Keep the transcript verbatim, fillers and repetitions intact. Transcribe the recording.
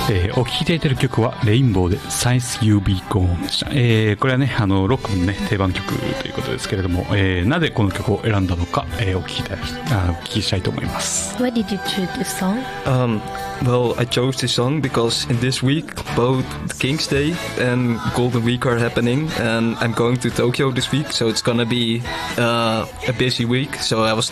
えー、お聴きいただいている曲はレインボーで Since You Be Gone でした。えー、これはね、あのロックのね定番曲ということですけれども、えー、なぜこの曲を選んだのか、えー、お聞きいただきあお聞きしたいと思います。 Why did you choose this song? Um, well, I chose this song because in this week both King's Day and Golden Week are happening, and I'm going to Tokyo this week, so it's gonna be uh, a busy week. So I was